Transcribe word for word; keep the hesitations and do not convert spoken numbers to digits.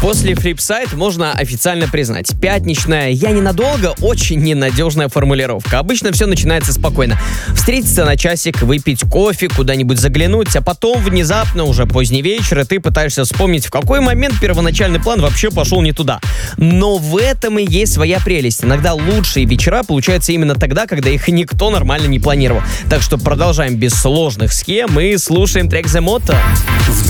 После Flipside можно официально признать: пятничная «я ненадолго» — очень ненадежная формулировка. Обычно все начинается спокойно. Встретиться на часик, выпить кофе, куда-нибудь заглянуть, а потом внезапно, уже поздний вечер, и ты пытаешься вспомнить, в какой момент первоначальный план вообще пошел не туда. Но в этом и есть своя прелесть. Иногда лучшие вечера получаются именно тогда, когда их никто нормально не планировал. Так что продолжаем без сложных схем и слушаем трек The Motto.